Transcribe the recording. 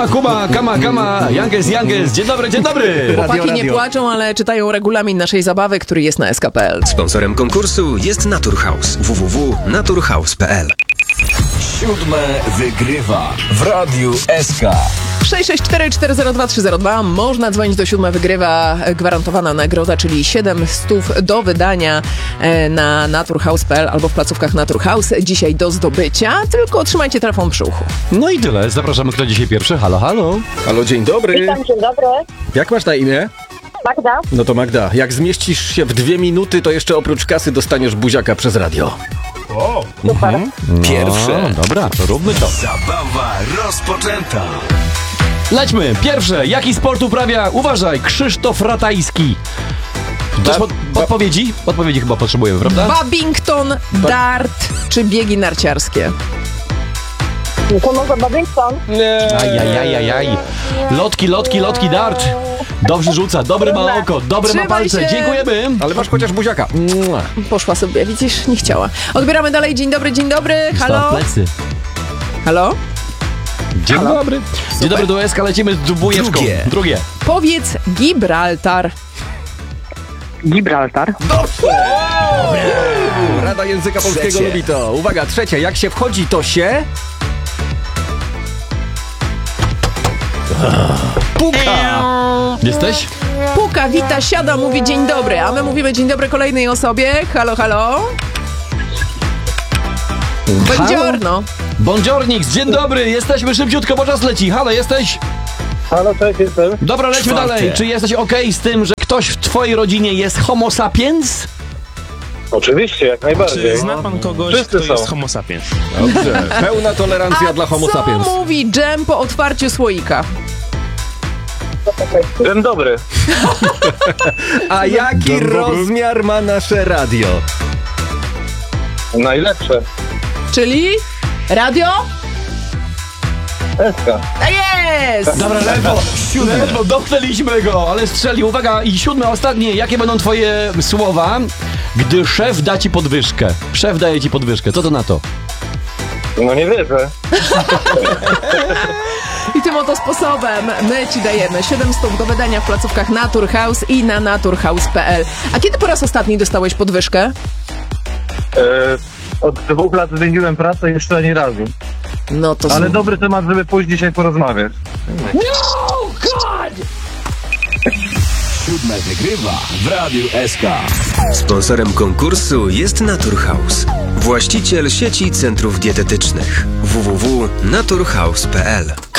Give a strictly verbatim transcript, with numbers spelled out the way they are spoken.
Kuba, Kuba, kama, kama, Jankes, Jankes, dzień dobry, dzień dobry. Chłopaki nie płaczą, ale czytają regulamin naszej zabawy, który jest na S K kropka P L. Sponsorem konkursu jest Naturhaus. w w w kropka naturhaus kropka p l. Siódme wygrywa w Radiu S K. sześć sześć cztery cztery zero dwa trzy zero dwa. Można dzwonić do siódme wygrywa. Gwarantowana nagroda, czyli siedem stów do wydania na naturhaus kropka p l albo w placówkach Naturhaus. Dzisiaj do zdobycia, tylko trzymajcie telefon przy uchu. No i tyle. Zapraszamy, kto dzisiaj pierwszy. Halo, halo. Halo, dzień dobry. Witam, dzień dobry. Jak masz na imię? Magda. No to Magda, jak zmieścisz się w dwie minuty, to jeszcze oprócz kasy dostaniesz buziaka przez radio. O, Super. pierwsze. No, dobra, to róbmy to. Zabawa rozpoczęta. Lećmy. Pierwsze. Jaki sport uprawia? Uważaj, Krzysztof Ratajski. Ktoś pod, podpowiedzi? Podpowiedzi chyba potrzebujemy, prawda? Babington, dart czy biegi narciarskie? To może Babington? Nie. Ajajajajaj. Lotki, lotki, lotki, dart. Dobrze rzuca, dobre ma oko, dobre ma Trzymaj palce. się. Dziękujemy. Ale masz chociaż buziaka. Mua. Poszła sobie, widzisz, nie chciała. Odbieramy dalej. Dzień dobry, dzień dobry. Halo? Plecy. Halo? Dzień dobry. Dzień dobry, do S K lecimy z dwójeczką. Drugie. Drugie. Powiedz Gibraltar. Gibraltar. Rada Języka Polskiego Trzecie. lubi to. Uwaga, trzecie. Jak się wchodzi, to się... Puka. Jesteś? Puka, wita, siada, mówi dzień dobry, a my mówimy dzień dobry kolejnej osobie. Halo, halo? Buongiorno. Bądziornik, dzień dobry. Jesteśmy szybciutko, bo czas leci. Halo, jesteś? Halo, cześć, jestem. Dobra, lećmy Czwarte. dalej. Czy jesteś okej z tym, że ktoś w twojej rodzinie jest homo sapiens? Oczywiście, jak najbardziej. Czy zna pan kogoś, Wszyscy kto są. jest homo sapiens? Dobrze. Pełna tolerancja A dla homo co sapiens. mówi dżem po otwarciu słoika? Dzień dobry. A jaki rozmiar ma nasze radio? Najlepsze. Czyli? Radio? Eska. Tak jest! Dobra, lewo, ledwo dotknęliśmy go, ale strzelił. Uwaga, i siódme, ostatnie. Jakie będą twoje słowa, gdy szef da ci podwyżkę? Szef daje ci podwyżkę, co to na to? No nie wierzę. I tym oto sposobem my ci dajemy siedem stów do wydania w placówkach Naturhaus i na naturhaus kropka p l. A kiedy po raz ostatni dostałeś podwyżkę? E, od dwóch lat zmieniłem pracę jeszcze ani razu. No to Ale są- dobry temat, żeby pójść dzisiaj porozmawiać. Siódme wygrywa w Radiu S K. Sponsorem konkursu jest Naturhaus. Właściciel sieci centrów dietetycznych. w w w kropka naturhaus kropka p l.